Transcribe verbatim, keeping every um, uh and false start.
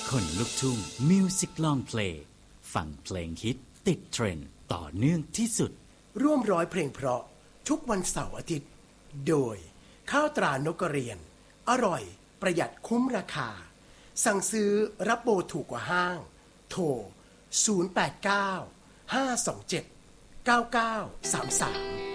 คนลุกทุ่งมิวสิกลองเพลงฟังเพลงฮิตติดเทรนด์ต่อเนื่องที่สุดร่วมร้อยเพลงเพราะทุกวันเสาร์อาทิตย์โดยข้าวตรานกกระเรียนอร่อยประหยัดคุ้มราคาสั่งซื้อรับโบถูกกว่าห้างโทรศูนย์ แปด เก้า ห้า สอง เจ็ด เก้า เก้า สาม สาม